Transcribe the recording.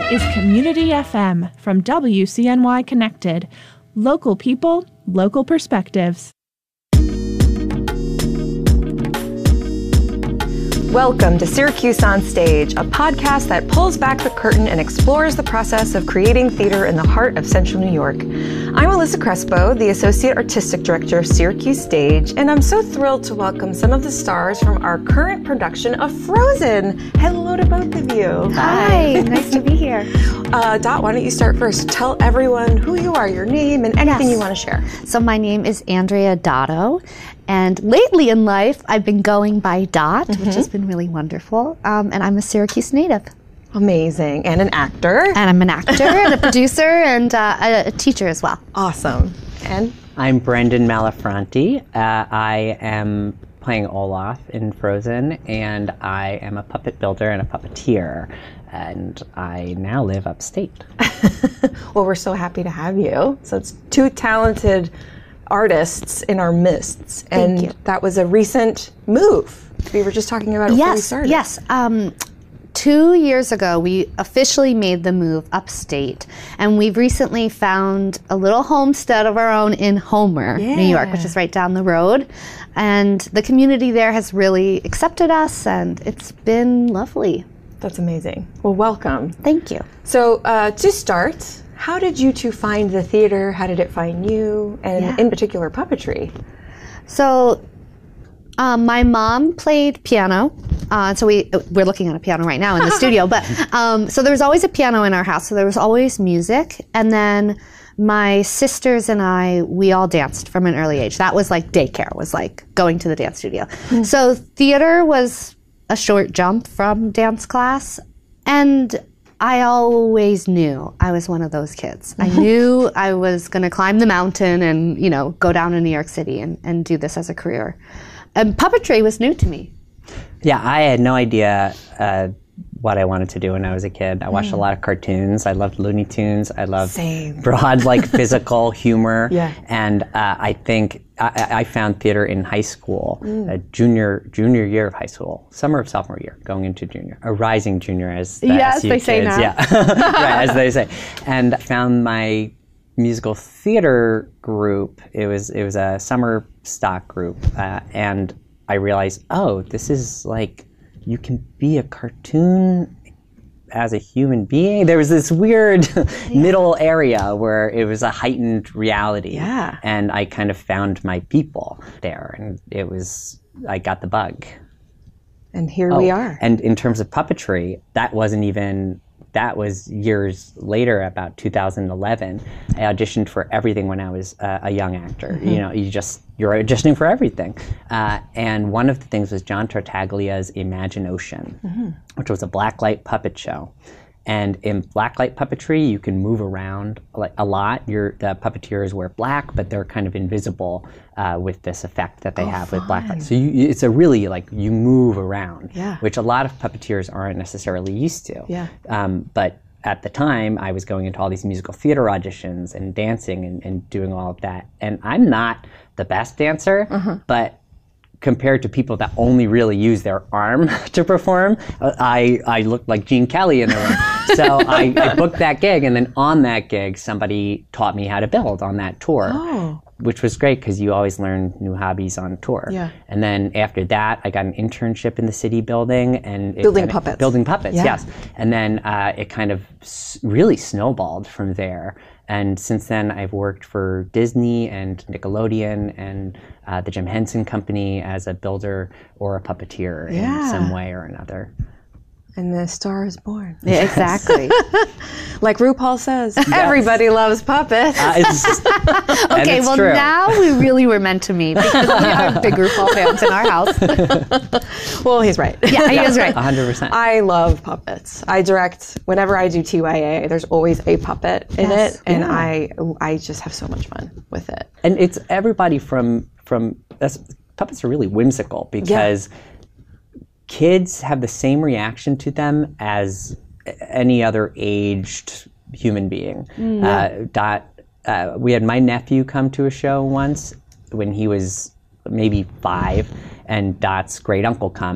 is Community FM from WCNY Connected. Local people, local perspectives. Welcome to Syracuse on Stage, a podcast that pulls back the curtain and explores the process of creating theater in the heart of Central New York. I'm Alyssa Crespo, the Associate Artistic Director of Syracuse Stage, and I'm so thrilled to welcome some of the stars from our current production of Frozen. Hello to both of you. Hi, nice to be here. Dot, why don't you start first? Tell everyone who you are, your name, and anything you want to share. So my name is Andrea Dotto, and lately in life, I've been going by Dot, which has been really wonderful, and I'm a Syracuse native. Amazing. And an actor. And I'm an actor and a producer and a teacher as well. Awesome. And? I'm Brendan Malafronte. I am playing Olaf in Frozen, and I am a puppet builder and a puppeteer, and I now live upstate. Well, we're so happy to have you. So it's two talented artists in our midst, and that was a recent move. We were just talking about it before we started. Yes. 2 years ago, we officially made the move upstate, and we've recently found a little homestead of our own in Homer, New York, which is right down the road. And the community there has really accepted us, and it's been lovely. That's amazing. Well, welcome. Thank you. So to start, how did you two find the theater? How did it find you? And in particular, puppetry? So my mom played piano. So we're looking at a piano right now in the studio. But so there was always a piano in our house. So there was always music. And then my sisters and I, we all danced from an early age. That was like daycare, was like going to the dance studio. So theater was a short jump from dance class. And I always knew I was one of those kids. I knew I was going to climb the mountain and, you know, go down to New York City and do this as a career. And puppetry was new to me. Yeah, I had no idea what I wanted to do when I was a kid. I watched a lot of cartoons. I loved Looney Tunes. I loved broad, like, physical humor. And I think I found theater in high school, junior year of high school, summer of sophomore year, going into junior, a rising junior, as the SU they kids, say now. right, as they say. And I found my musical theater group. It was a summer stock group, and I realized, oh, this is like, you can be a cartoon as a human being. There was this weird middle area where it was a heightened reality. And I kind of found my people there, and I got the bug. And here we are. And in terms of puppetry, that was years later, about 2011. I auditioned for everything when I was a young actor. You know, you're auditioning for everything. And one of the things was John Tartaglia's Imagine Ocean, which was a blacklight puppet show. And in blacklight puppetry, you can move around like a lot. The puppeteers wear black, but they're kind of invisible with this effect that they have with blacklight. So it's a really, like, you move around, which a lot of puppeteers aren't necessarily used to. But at the time, I was going into all these musical theater auditions and dancing and doing all of that. And I'm not the best dancer, but compared to people that only really use their arm to perform, I looked like Gene Kelly in the room. So I booked that gig, and then on that gig, somebody taught me how to build on that tour, which was great because you always learn new hobbies on tour. And then after that, I got an internship in the city building. And building puppets. Building puppets, yes. And then it kind of really snowballed from there. And since then, I've worked for Disney and Nickelodeon and the Jim Henson Company as a builder or a puppeteer in some way or another. And the star is born. Yeah, exactly. Like RuPaul says, everybody loves puppets. Okay, well, true. now we really were meant to meet because we are big RuPaul fans in our house. Well, he's right. Yeah, he is right. 100%. I love puppets. I direct, whenever I do TYA, there's always a puppet in it, and I just have so much fun with it. And it's everybody from puppets are really whimsical because kids have the same reaction to them as any other aged human being. We had my nephew come to a show once when he was maybe 5, and Dot's great uncle come,